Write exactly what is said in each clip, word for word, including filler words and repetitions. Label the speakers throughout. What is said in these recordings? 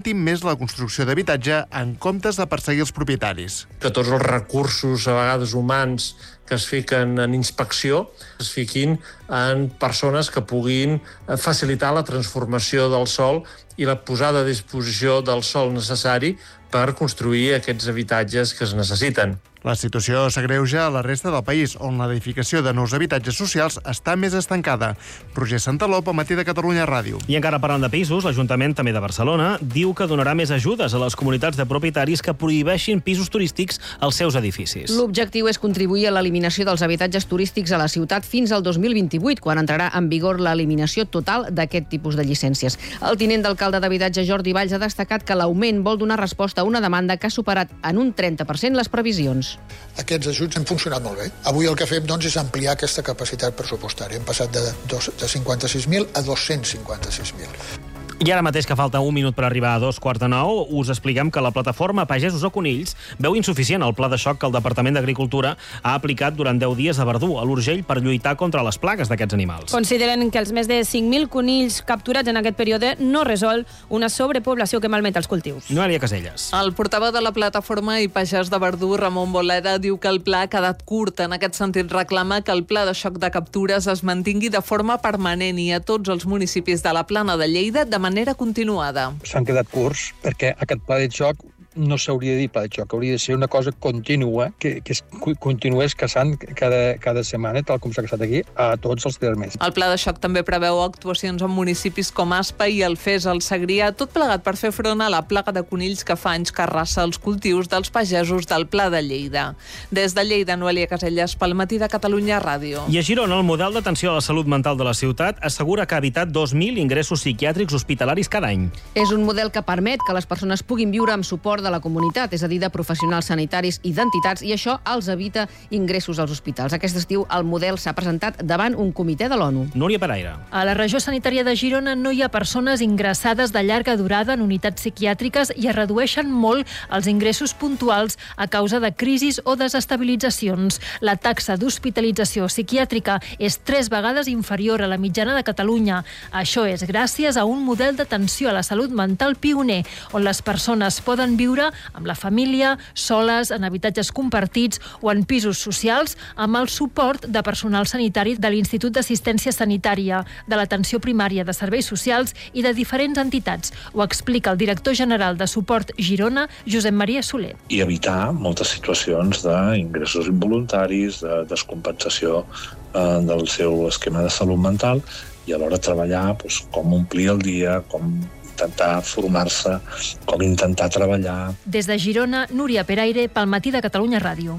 Speaker 1: fomentin més la construcció d'habitatge en comptes de perseguir els propietaris.
Speaker 2: Que tots els recursos, a vegades humans, que es fiquen en inspecció, es fiquin en persones que puguin facilitar la transformació del sòl i la posada a disposició del sòl necessari per construir aquests habitatges que es necessiten.
Speaker 1: La situació s'agreuja a la resta del país, on l'edificació de nous habitatges socials està més estancada. Roger Santalop, al Matí de Catalunya Ràdio.
Speaker 3: I encara parlant de pisos, l'Ajuntament també de Barcelona diu que donarà més ajudes a les comunitats de propietaris que prohibeixin pisos turístics als seus edificis.
Speaker 4: L'objectiu és contribuir a l'eliminació dels habitatges turístics a la ciutat fins al dos mil vint-i-vuit, quan entrarà en vigor l'eliminació total d'aquest tipus de llicències. El tinent d'alcalde d'habitatge, Jordi Valls, ha destacat que l'augment vol donar resposta a una demanda que ha superat en un trenta per cent les previsions.
Speaker 5: Aquests ajuts han funcionat molt bé. Avui el que fem, doncs, és ampliar aquesta capacitat pressupostària. Hem passat de, de cinquanta-sis mil a dos-cents cinquanta-sis mil.
Speaker 3: I ara mateix, que falta un minut per arribar a dos quarts de nou, us expliquem que la plataforma Pagesos o Conills veu insuficient el pla de xoc que el Departament d'Agricultura ha aplicat durant deu dies a Verdú, a l'Urgell, per lluitar contra les plagues d'aquests animals.
Speaker 6: Consideren que els més de cinc mil conills capturats en aquest període no resol una sobrepoblació que malmet els cultius.
Speaker 3: Noelia Caselles.
Speaker 7: El portaveu de la plataforma i pagès de Verdú, Ramon Boleda, diu que el pla ha quedat curt. En aquest sentit, reclama que el pla de xoc de captures es mantingui de forma permanent i a tots els municipis de la Plana de Lleida de manera continuada.
Speaker 8: S'han quedat curts perquè aquest pla de xoc no s'hauria de dir pla de xoc, hauria de ser una cosa contínua, que, que es continués caçant cada, cada setmana, tal com s'ha caçat aquí, a tots els termes.
Speaker 7: El pla de xoc també preveu actuacions en municipis com Aspa i Alfés, al Segrià, tot plegat per fer front a la plaga de conills que fa anys que arrasa els cultius dels pagesos del Pla de Lleida. Des de Lleida, Noelia Caselles, pel Matí de Catalunya Ràdio.
Speaker 3: I a Girona, el model d'atenció a la salut mental de la ciutat assegura que ha evitat dos mil ingressos psiquiàtrics hospitalaris cada any.
Speaker 4: És un model que permet que les persones puguin viure amb suport de la comunitat, és a dir, de professionals sanitaris i d'entitats, i això els evita ingressos als hospitals. Aquest estiu el model s'ha presentat davant un comitè de l'ONU.
Speaker 3: Núria Pereira.
Speaker 6: A la regió sanitària de Girona no hi ha persones ingressades de llarga durada en unitats psiquiàtriques i es redueixen molt els ingressos puntuals a causa de crisis o desestabilitzacions. La taxa d'hospitalització psiquiàtrica és tres vegades inferior a la mitjana de Catalunya. Això és gràcies a un model d'atenció a la salut mental pioner, on les persones poden viure amb la família, soles, en habitatges compartits o en pisos socials, amb el suport de personal sanitari de l'Institut d'Assistència Sanitària, de l'Atenció Primària de Serveis Socials i de diferents entitats. Ho explica el director general de Suport Girona, Josep Maria Soler.
Speaker 9: I evitar moltes situacions d'ingressos involuntaris, de descompensació eh, del seu esquema de salut mental i alhora treballar doncs, com omplir el dia, com intentar formar-se, com intentar treballar.
Speaker 6: Des de Girona, Núria Peraire, pel Matí de Catalunya Ràdio.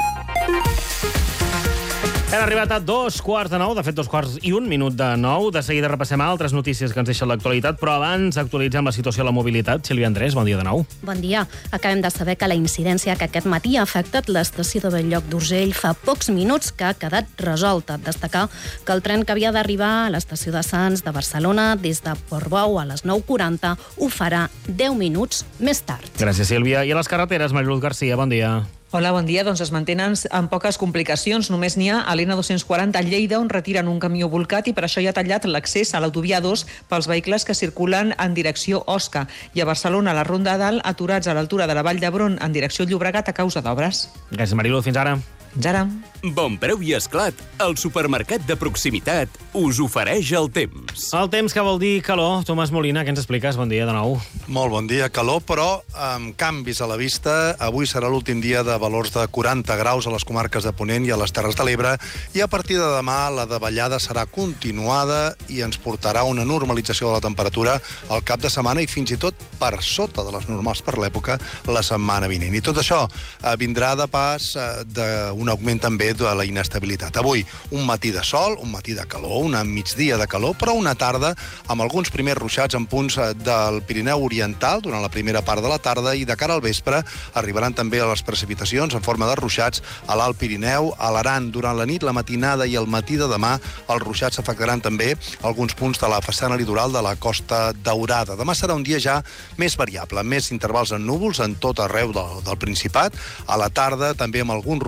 Speaker 3: Hem arribat a dos quarts de nou, de fet dos quarts i un minut de nou. De seguida repassem altres notícies que ens deixen l'actualitat, però abans actualitzem la situació a la mobilitat. Sílvia Andrés, bon dia de nou.
Speaker 10: Bon dia. Acabem de saber que la incidència que aquest matí ha afectat l'estació de Bell-lloc d'Urgell fa pocs minuts que ha quedat resolta. Destacar que el tren que havia d'arribar a l'estació de Sants de Barcelona des de Portbou a les nou quaranta ho farà deu minuts més tard.
Speaker 3: Gràcies, Sílvia. I a les carreteres, Mariluz Garcia, bon dia.
Speaker 11: Hola, bon dia. Doncs es mantenen amb poques complicacions. Només n'hi ha a l'N dos-cents quaranta a Lleida, on retiren un camió volcat i per això hi ha tallat l'accés a l'autovia dos pels vehicles que circulen en direcció Osca. I a Barcelona, a la Ronda Dalt, aturats a l'altura de la Vall d'Hebron en direcció Llobregat a causa d'obres.
Speaker 3: Gràcies, Mariluz. Fins ara.
Speaker 11: Fins ara.
Speaker 12: Bon preu i esclat. El supermercat de proximitat us ofereix el temps.
Speaker 3: El temps que vol dir calor. Tomàs Molina, què ens expliques? Bon dia de nou.
Speaker 13: Molt bon dia. Calor, però amb canvis a la vista. Avui serà l'últim dia de valors de quaranta graus a les comarques de Ponent i a les Terres de l'Ebre, i a partir de demà la davallada serà continuada i ens portarà una normalització de la temperatura al cap de setmana i fins i tot per sota de les normals per l'època la setmana vinent. I tot això eh, vindrà de pas eh, d'un augment també de la inestabilitat. Avui un matí de sol, un matí de calor, una migdia de calor, però una tarda amb alguns primers ruixats en punts del Pirineu Oriental durant la primera part de la tarda, i de cara al vespre arribaran també les precipitacions en forma de ruixats a l'Alt Pirineu, a l'Aran durant la nit, la matinada i el matí de demà. Els ruixats afectaran també alguns punts de la façana litoral de la Costa Daurada. Demà serà un dia ja més variable, més intervals en núvols en tot arreu del, del Principat. A la tarda també amb alguns ruixats,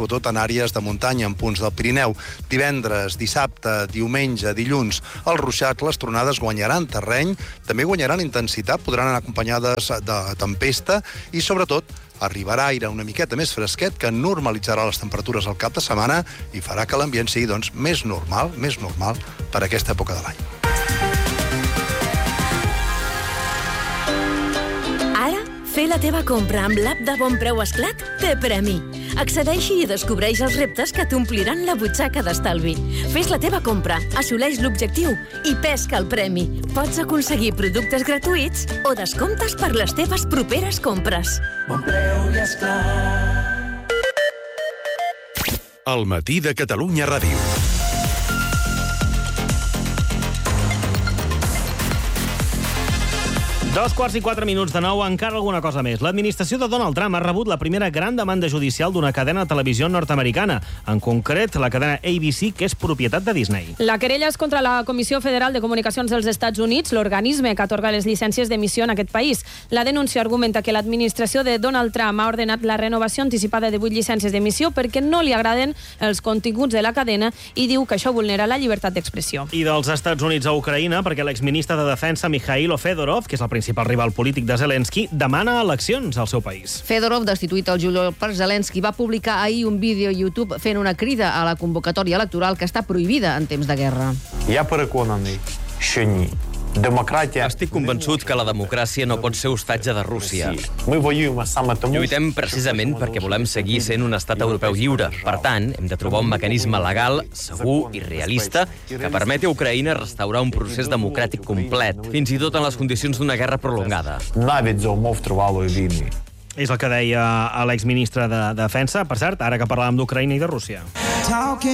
Speaker 13: sobretot en àrees de muntanya, en punts del Pirineu. Divendres, dissabte, diumenge, dilluns, els ruixats, les tronades guanyaran terreny, també guanyaran intensitat, podran anar acompanyades de tempesta i, sobretot, arribarà aire una miqueta més fresquet que normalitzarà les temperatures al cap de setmana i farà que l'ambient sigui, doncs, més normal, més normal per a aquesta època de l'any.
Speaker 14: Ara, fer la teva compra amb l'app de Bon Preu Esclat té premi. Accedeixi i descobreix els reptes que t'ompliran la butxaca d'estalvi. Fes la teva compra, assoleix l'objectiu i pesca el premi. Pots aconseguir productes gratuïts o descomptes per les teves properes compres.
Speaker 15: Bon Preu i Esclat.
Speaker 12: El matí de Catalunya Ràdio.
Speaker 3: Dos quarts i quatre minuts de nou, encara alguna cosa més. L'administració de Donald Trump ha rebut la primera gran demanda judicial d'una cadena de televisió nord-americana, en concret la cadena A B C, que és propietat de Disney.
Speaker 16: La querella és contra la Comissió Federal de Comunicacions dels Estats Units, l'organisme que atorga les llicències d'emissió en aquest país. La denúncia argumenta que l'administració de Donald Trump ha ordenat la renovació anticipada de vuit llicències d'emissió perquè no li agraden els continguts de la cadena i diu que això vulnera la llibertat d'expressió.
Speaker 3: I dels Estats Units a Ucraïna, perquè l'exministre de Defensa Mikhailo Fedorov, que és el principal rival polític de Zelensky, demana eleccions al seu país.
Speaker 4: Fedorov, destituït el juliol per Zelensky, va publicar ahir un vídeo a YouTube fent una crida a la convocatòria electoral que està prohibida en temps de guerra.
Speaker 17: Я переконаний, що ні. Демократія...
Speaker 18: Estic convençut que la democràcia no pot ser hostatge de Rússia.
Speaker 17: Ми воюємо саме тому...
Speaker 18: Lluitem precisament perquè volem seguir sent un estat europeu lliure. Per tant, hem de trobar un mecanisme legal, segur i realista que permeti a Ucraïna restaurar un procés democràtic complet, fins i tot en les condicions d'una guerra prolongada.
Speaker 17: Навіть за умов тривалої війни.
Speaker 3: És el que deia l'exministre de Defensa, per cert, ara que parlàvem d'Ucraïna i de Rússia.